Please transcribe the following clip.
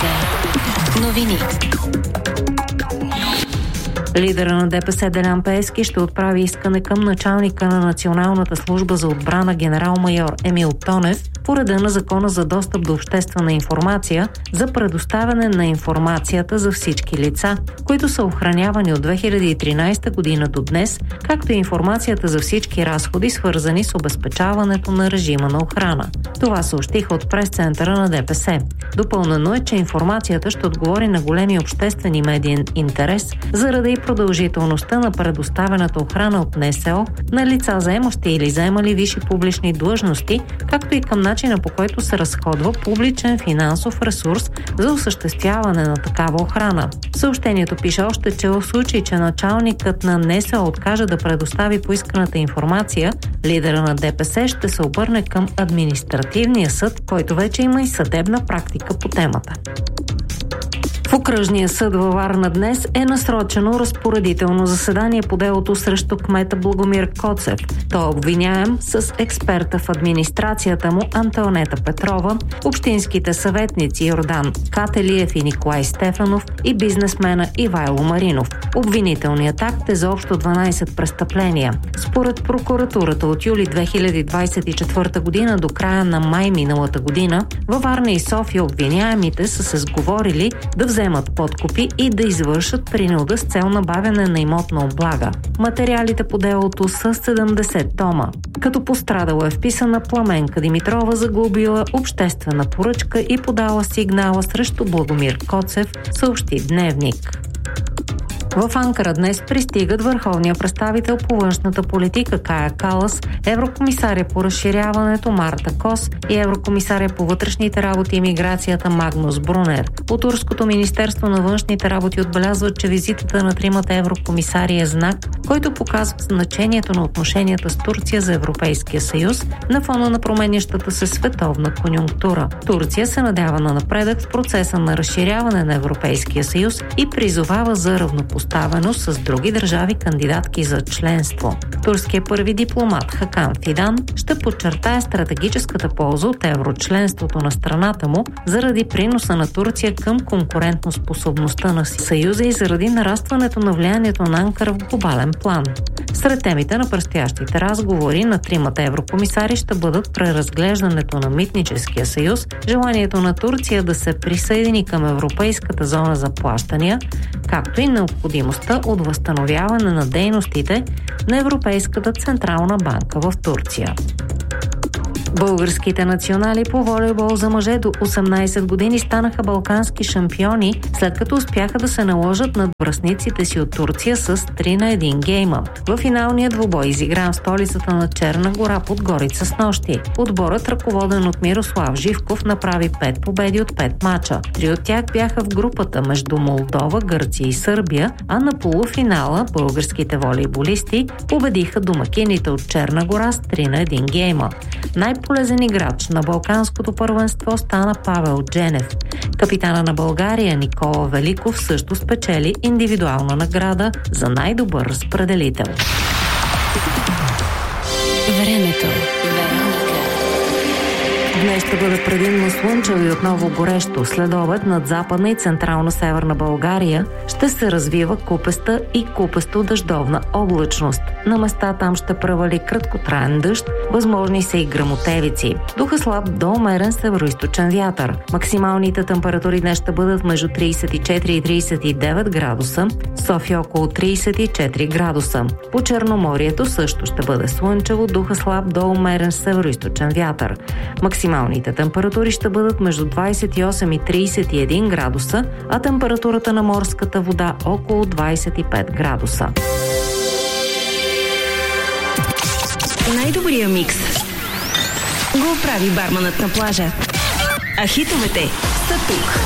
Новини. Лидера на ДПС Делян Пеевски ще отправи искане към началника на Националната служба за отбрана генерал-майор Емил Тонев по реда на Закона за достъп до обществена информация за предоставяне на информацията за всички лица, които са охранявани от 2013 година до днес, както и информацията за всички разходи, свързани с обезпечаването на режима на охрана. Това съобщиха от прес-центъра на ДПС. Допълнено е, че информацията ще отговори на големи обществени медиен интерес заради продължителността на предоставената охрана от НСО на лица, заемащи или заемали висши публични длъжности, както и към начина, по който се разходва публичен финансов ресурс за осъществяване на такава охрана. Съобщението пише още, че в случай, че началникът на НСО откаже да предостави поисканата информация, лидера на ДПС ще се обърне към административния съд, който вече има и съдебна практика по темата. В окръжния съд във Варна днес е насрочено разпоредително заседание по делото срещу кмета Благомир Коцев. Той е обвиняем с експерта в администрацията му Антоанета Петрова, общинските съветници Йордан Кателиев и Николай Стефанов и бизнесмена Ивайло Маринов. Обвинителният акт е за общо 12 престъпления. Според прокуратурата от юли 2024 година до края на май миналата година, във Варна и София обвиняемите са се сговорили да вземат подкупи и да извършат принуда с цел набавяне на имотна облага. Материалите по делото са 70 тома. Като пострадала е вписана Пламенка Димитрова, загубила обществена поръчка и подала сигнала срещу Благомир Коцев, съобщи Дневник. В Анкара днес пристигат върховния представител по външната политика Кая Калас, еврокомисаря по разширяването Марта Кос и еврокомисаря по вътрешните работи и миграцията Магнус Брунер. От турското министерство на външните работи отбелязват, че визитата на тримата еврокомисари е знак, който показва значението на отношенията с Турция за Европейския съюз на фона на променящата се световна конюнктура. Турция се надява на напредък в процеса на разширяване на Европейския съюз и призовава за равнопоставеност с други държави кандидатки за членство. Турският първи дипломат Хакан Фидан ще подчертае стратегическата полза от еврочленството на страната му заради приноса на Турция към конкурентоспособността на Съюза и заради нарастването на влиянието на Анкара в глобален план. Сред темите на предстоящите разговори на тримата еврокомисари ще бъдат преразглеждането на митническия съюз, желанието на Турция да се присъедини към Европейската зона за плащания, както и необходимостта от възстановяване на дейностите на Европейската централна банка в Турция. Българските национали по волейбол за мъже до 18 години станаха балкански шампиони, след като успяха да се наложат над връстниците си от Турция с 3-1 гейма. В финалния двубой изигран в столицата на Черна гора Подгорица снощи. Отборът, ръководен от Мирослав Живков, направи 5 победи от 5 мача. 3 от тях бяха в групата между Молдова, Гърция и Сърбия, а на полуфинала българските волейболисти победиха домакините от Черна гора с 3-1 гейма. Най-полезен играч на Балканското първенство стана Павел Дженев. Капитана на България Никола Великов също спечели индивидуална награда за най-добър разпределител. Времето. Днес ще бъде предимно слънчево и отново горещо. След обед над западна и централна северна България ще се развива купеста и купесто-дъждовна облачност. На места там ще превали краткотраен дъжд, възможни са и гръмотевици. Духа слаб до умерен североизточен вятър. Максималните температури днес ще бъдат между 34 и 39 градуса, София около 34 градуса. По Черноморието също ще бъде слънчево, духа слаб до умерен североизточен вятър. Максималните температури ще бъдат между 28 и 31 градуса, а температурата на морската вода около 25 градуса. Най-добрия микс го прави барманът на плажа. А хитовете са тук.